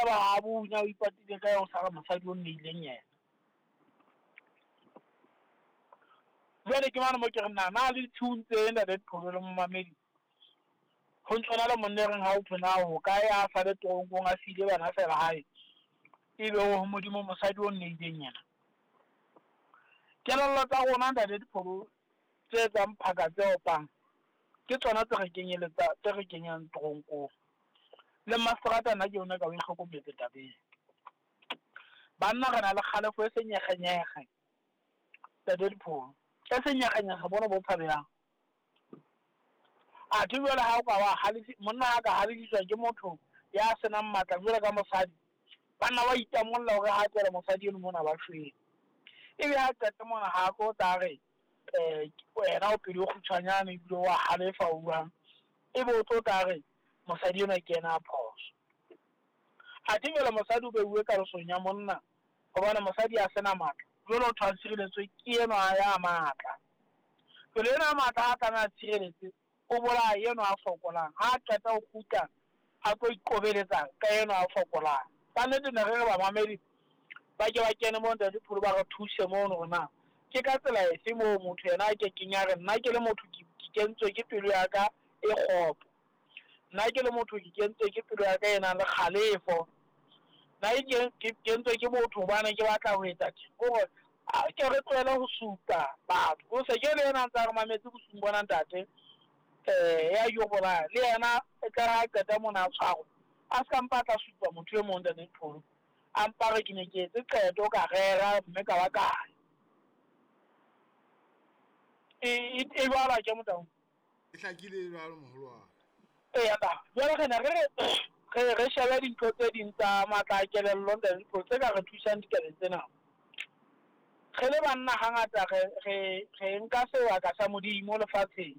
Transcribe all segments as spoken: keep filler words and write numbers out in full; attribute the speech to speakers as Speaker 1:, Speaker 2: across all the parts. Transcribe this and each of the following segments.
Speaker 1: ba ba bunya o ipatile ka yo sa mosadi o nnileng yena jwale ke mana mo ke re na na le tshuntseng da le pholo le mmamedi go ntsona le monne reng ha o tsona ho ka ya fa le tongong a sile bana fela hae e be o modimo mosadi o nnileng yena ke lalla tsa rona da le pholo tse tsa mphaka tse opang ke tsona tse re kenyeletsa tse re kenyang tronko le mastrata na ke yona ka o itlhokometse tabeng banna re na le kgalefo e senyeganyege da le pholo e senyeganyege bona bo tshabeyang a ke jwale ha o ka wa halisi monna ka halisa ke motho ya senang matla jwale ka mosadi banna ba itamolla hore ha tsela mosadi eno mona ba shwele e be ha qeta mona ha go tare eh wena o pele o khutshwanyane e bile wa halefa o buang e be o tlo tare mosadi ena ke ena a phoso a ke jwale mosadi o be uwe ka lesong ya monna gobane mosadi a sena matla jwale o tshwantshiriletswe ke eno ya matla pele ena matla a kana tshireletse o bola eno a fokolang ha qeta o khuta a tlo ikobeletsa ka eno a fokolang ba ne dine re ba mamedi ba ke ba kene mo ntate pholo ba re thuse mo rona ke ka tsela efe mo motho yena a ke kenya re nna ke le motho ke kentswe ke pelo ya ka e gopo nna ke le motho ke kentswe ke pelo ya ka ena le kgalefo na ke kentswe ke motho bana ke batla ho etsa gore a ke re tloela ho supa batho go se ke le ena ntse re mametse go sumbona ntate eh ya yo bola le yena e tla ra qeta mona tshwaro a ska mpatla supa motho e mong da ne pholo a mpare ke ne ke tse qeto ka rera mme ka ba kae e e bala ke motao
Speaker 2: e hlakile ba le moholo wa
Speaker 1: e ya ba jwale re na re re re shebe dintho tse ding tsa matla kelello da ne pholo tse ka re thusang dikeleng tsena re le banna hangata re re re nka sewa ka sa modimo lefatsheng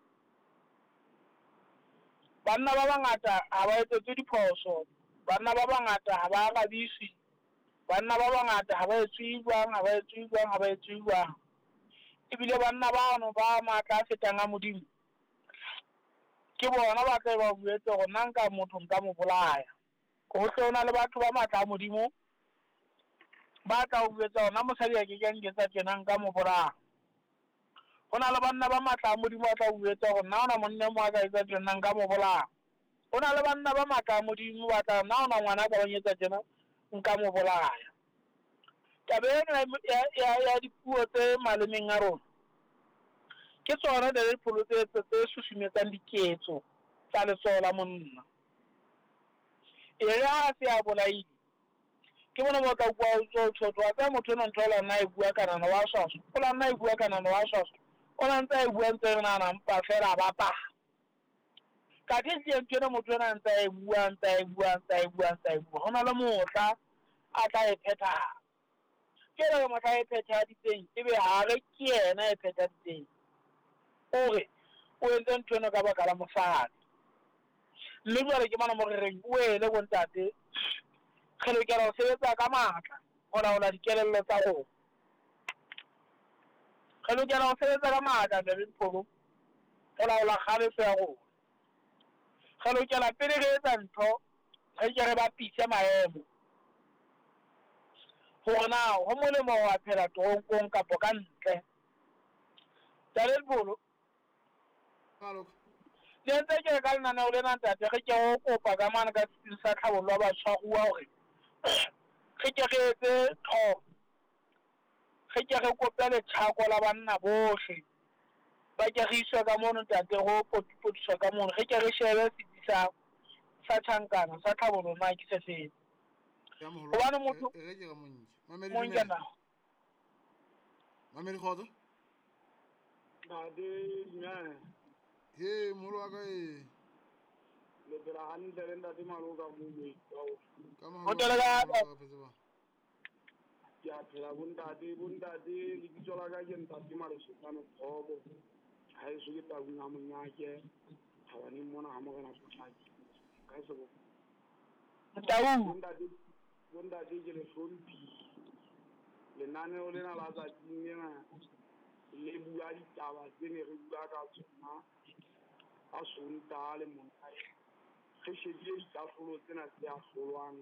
Speaker 1: banna ba bangata ha ba etse diphoso banna ba bangata ha ba rabisi banna ba bangata ha ba etse buang ha ba etse buang ha ba etse buang ebile banna ba no ba matla fetang a modimo ke bona ba tla ba buetse go nna nka motho nka mo bolaya go hlona le batho ba matla a modimo ba tla o buetsa ona mosadi a ke ke nketsa tsena nka mo bolaya ona le banna ba matla a modimo a tla o buetsa go nna ona monne mo a ka etsa tsena nka mo bolaya ona le banna ba matla a modimo ba tla nna ona ngwana ka banyetsa tsena nka mo bolaya tabe ya ya ya dipuo tse malemeng a rona ke tsona da le pholo tse tse susumetsang diketso tsa letsoho la monna e re ha se a bolaile ke bona ba ka bua tso tshotwa tsa motho ena ntho la nna e bua kana na wa swaswa o la nna e bua kana na wa swaswa o la ntse e bua ntse re nana mpa fela ba pa ka ke ke ntse motho ena ntse e bua ntse e bua ntse e bua ntse e bua hona le motla a tla e phetha ke re motla e phetha di teng e be ha re ke yena e phetha di teng ore o entse ntho ena ka baka la mosadi mme jwale ke mana mo re reng buele go ntate re lokela ho sebetsa ka matla go laola dikelello tsa rona re lokela ho sebetsa ka matla le dipholo go laola kgalefo ya rona re lokela pele re etsa ntho re ke re bapise maemo gore na ho molemo wa phela toronkong kapo ka ntle tsa le dipholo le ntse ke ka lenaneo lena ntate re ke go kopa ka mana ka setsi sa tlhabollo ba batshwaruwa hore re ke re etse tlhoko re ke re kopele tshako la banna bohle ba ke re iswa ka mono ntate go potipotiswa ka mono re ke re shebe setsi sa sa thankana sa tlhabollo ma ke se se
Speaker 2: ya moholo
Speaker 1: gobane motho
Speaker 2: e re ke ga monje mamedi
Speaker 1: mo
Speaker 2: dumela
Speaker 1: nkena
Speaker 2: mamedi khotso
Speaker 3: ba de nya
Speaker 2: he moholo wa ka e
Speaker 3: le pela hantle le ntate maloka mo mo
Speaker 2: ka
Speaker 1: o
Speaker 2: mahalo
Speaker 1: tele
Speaker 2: wa
Speaker 1: ka
Speaker 2: ka phetse ba
Speaker 3: ya phela bontate bontate le bitsola ka ke ntate malesokano khobo ha e se ke tabunga monyake ha ba ni mona ha mo kana sotlaki ka se bo
Speaker 1: tau
Speaker 3: bontate bontate ke le hlompi lenaneo lena la tsa tingena le bua ditaba tse ne re bua ka tsona a sonta le monna ge shebile ditafolo tsena tse a hlolwang